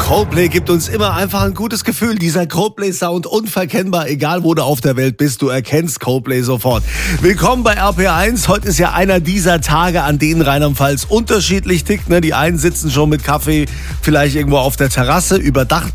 Coldplay gibt uns immer einfach ein gutes Gefühl. Dieser Coldplay-Sound unverkennbar, egal wo du auf der Welt bist, du erkennst Coldplay sofort. Willkommen bei RPR1. Heute ist ja einer dieser Tage, an denen Rheinland-Pfalz unterschiedlich tickt. Die einen sitzen schon mit Kaffee vielleicht irgendwo auf der Terrasse, überdacht